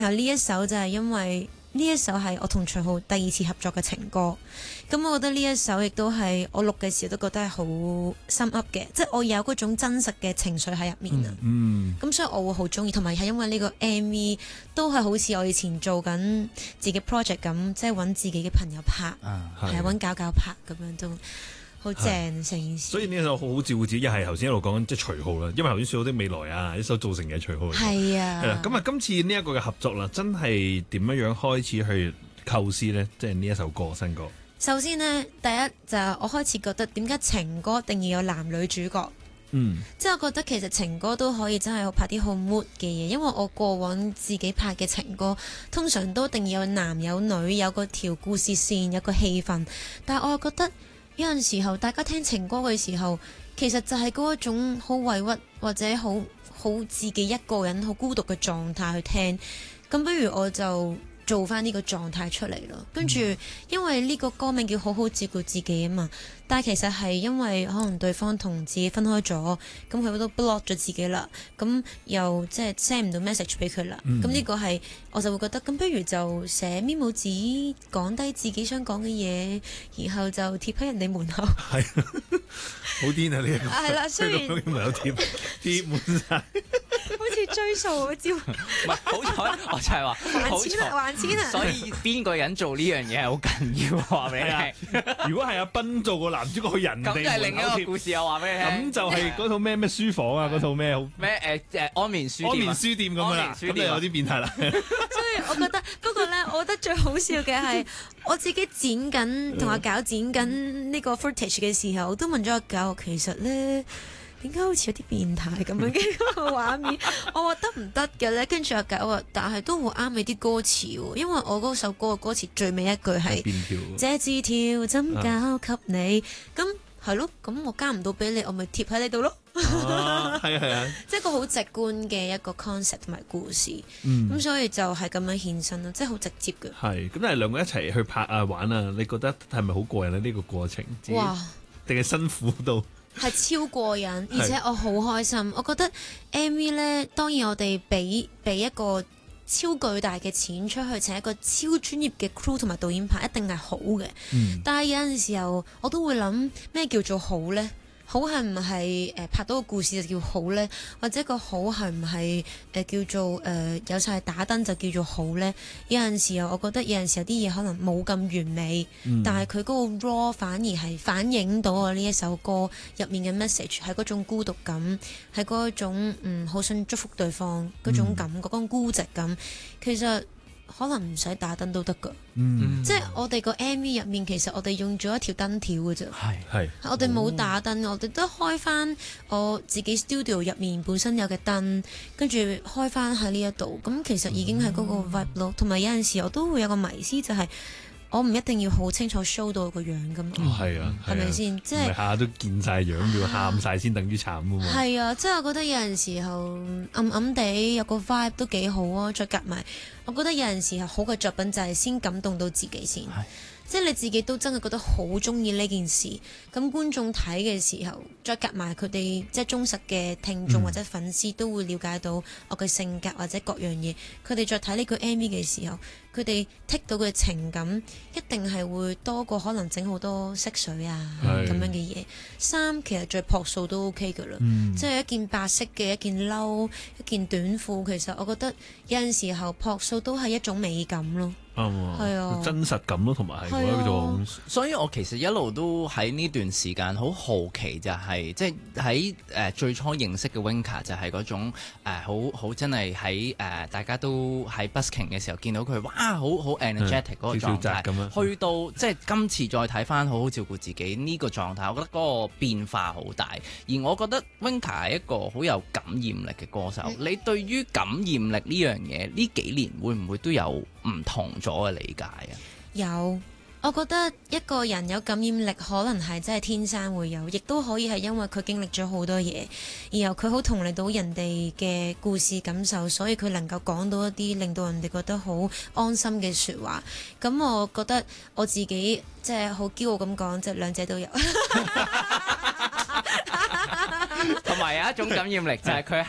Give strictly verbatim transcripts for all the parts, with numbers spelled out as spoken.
呢一首就係因為呢一首係我同徐浩第二次合作嘅情歌，咁我覺得呢一首亦都係我錄嘅時候都覺得係好心噏嘅，即係我有嗰種真實嘅情緒喺入面啊。 嗯， 咁所以我會好中意，同埋係因為呢個 M V 都係好似我以前做緊自己 project 咁，即係揾自己嘅朋友拍，係揾搞搞拍咁樣都。好正成件事， 所以呢首好好照顧自己，又係頭先一路講緊即係徐浩啦，因為頭先說到啲未來啊，一首造成嘅徐浩。 係啊， 係啦，咁啊，今次呢一個嘅合作啦，真係點樣樣開始去構思呢？即係呢一首歌新歌。 首先呢，第一就係我開始覺得點解情歌一定要有男女主角？ 嗯， 即係我覺得其實情歌都可以真係好拍啲好 mood 嘅嘢，因為我過往自己拍嘅情歌通常都一定要有男有女，有個條故事線，有個氣氛，但係我又覺得。有陣時候，大家聽情歌嘅時候，其實就係嗰一種好委屈或者好好自己一個人好孤獨嘅狀態去聽。咁不如我就做翻呢個狀態出嚟咯。跟住，因為呢個歌名叫好好照顧自己啊嘛。但係其實係因為可能對方同自己分開咗，咁佢都 block 咗自己啦，咁又即係 send 唔到 message 俾佢啦。咁呢、嗯、個係我就會覺得，咁不如就寫 memo 紙，講低自己想講嘅嘢，然後就貼喺人哋門口。 係，好癲啊！呢、這、一個係啦，雖然門口貼貼滿晒， 好似追數嗰招。 唔係好彩，我就係話還錢啊，還錢啊！ 所以邊個人做呢樣嘢係好緊要，話俾你聽。 如果係阿斌做個男主角去人哋門口貼， 咁就係另一個故事，我話俾你聽。 咁就係嗰套咩咩書房啊，嗰套咩好咩誒誒安眠書安眠書店咁樣啦，咁就有啲變態啦。 所以我覺得，不過咧，我覺得最好笑嘅係我自己剪緊同阿搞剪緊呢個 footage 嘅時候，我都問咗阿搞，其實咧點解好似有啲變態咁樣嘅嗰個畫面？我話得唔得嘅咧？跟住阿搞話，但係都好啱你啲歌詞喎，因為我嗰首歌嘅歌詞最尾一句係這字條怎交給你？咁係咯，咁我交唔到俾你，我咪貼喺你度咯。 係啊係啊， 即係一個好直觀嘅一個 concept 同埋故事，咁、 嗯、 所以就係咁樣獻身咯，即係好直接嘅。 係咁，但係兩個一齊去拍啊玩啊，你覺得係咪好過癮咧？呢、呢個過程， 哇， 定係辛苦到？ 係超過癮，而且我好開心。我覺得 M V 呢，當然我哋俾俾一個超巨大嘅錢出去請一個超專業嘅 crew 同埋導演拍，一定係好嘅。嗯、但係有陣時候我都會諗咩叫做好呢？好係唔係誒拍到個故事就叫好呢？或者個好係唔係誒叫做誒、呃、有晒打燈就叫做好呢？有陣時候我覺得有陣時候啲嘢可能冇咁完美，嗯、但係佢嗰個 raw 反而係反映到我呢一首歌入面嘅 message 係嗰種孤獨感，係嗰種嗯好想祝福對方嗰種感覺，嗰種孤寂感，其實。可能唔使打燈都得㗎，嗯、即係我哋個 M V 入面，其實我哋用咗一條燈條嘅啫， 係我哋冇打燈，我哋都開翻我自己 studio 入面本身有嘅燈，跟住開翻喺呢一度，咁其實已經係嗰個 vibe 咯。同埋、嗯、有陣時我都會有個迷思，就係、是。我唔一定要好清楚 show 到個樣噶嘛，係、哦、啊，係咪先？即係下下都見晒樣，要喊晒先等於慘啊嘛。 係啊，即係我覺得有陣時候暗暗地有個 vibe 都幾好啊，再夾埋，我覺得有陣時候好嘅作品就係先感動到自己先。即係你自己都真係覺得好中意呢件事，咁觀眾睇嘅時候，再夾埋佢哋即係忠實嘅聽眾或者粉絲都會了解到我嘅性格或者各樣嘢，佢哋再睇呢個 M V 嘅時候，佢哋剔到嘅情感一定係會多過可能整好多色水啊咁是樣嘅嘢。衫其實最朴素都 OK 㗎啦，嗯、即係一件白色嘅一件褸，一件短褲，其實我覺得有陣時候朴素都係一種美感咯。 啱啊，係啊，真實感咯，同埋係嗰種。 所以我其實一路都喺呢段時間好好奇、就係，就係即係喺誒最初認識嘅 Winka 就係嗰種誒好好真係喺誒大家都喺 busking 嘅時候見到佢，哇好好 energetic 嗰個狀態。咁樣去到即係今次再睇翻好好照顧自己呢個狀態，我覺得嗰個變化好大。而我覺得 Winka 係一個好有感染力嘅歌手。嗯、你對於感染力呢樣嘢呢幾年會唔會都有唔同咗嘅理解啊？ 有，我覺得一個人有感染力，可能係真係天生會有，亦都可以係因為佢經歷咗好多嘢，然後佢好同理到人哋嘅故事感受，所以佢能夠講到一啲令到人哋覺得好安心嘅説話。咁我覺得我自己即係好驕傲咁講，即係兩者都有。 同埋有一種感染力就係佢係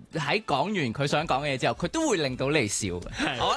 喺講完佢想講嘅嘢之後，佢都會令到你笑嘅。 係我